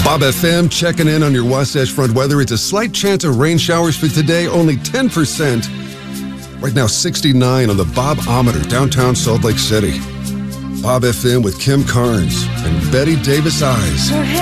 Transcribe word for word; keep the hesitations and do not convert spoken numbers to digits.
Bob F M checking in on your Wasatch Front weather. It's a slight chance of rain showers for today, only ten percent. Right now, sixty-nine on the Bob-ometer, downtown Salt Lake City. Bob F M with Kim Carnes and Betty Davis Eyes.